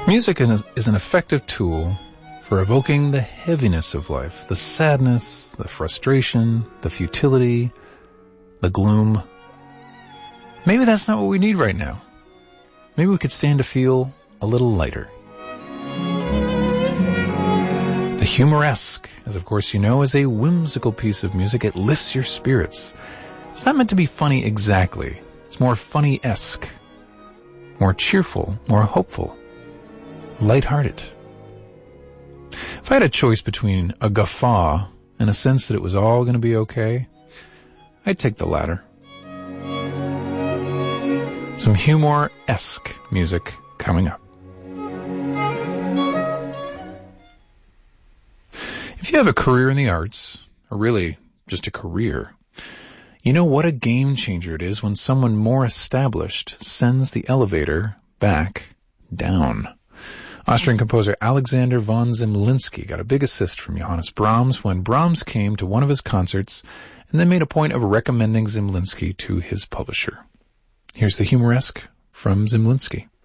Music is an effective tool for evoking the heaviness of life, the sadness, the frustration, the futility, the gloom. Maybe that's not what we need right now. Maybe we could stand to feel a little lighter. The humoresque, as of course you know, is a whimsical piece of music. It lifts your spirits. It's not meant to be funny exactly. It's more funny-esque, more cheerful, more hopeful, lighthearted. If I had a choice between a guffaw and a sense that it was all going to be okay, I'd take the latter. Some humor-esque music coming up. If you have a career in the arts, or really just a career, you know what a game changer it is when someone more established sends the elevator back down. Austrian composer Alexander von Zemlinsky got a big assist from Johannes Brahms when Brahms came to one of his concerts and then made a point of recommending Zemlinsky to his publisher. Here's the humoresque from Zemlinsky.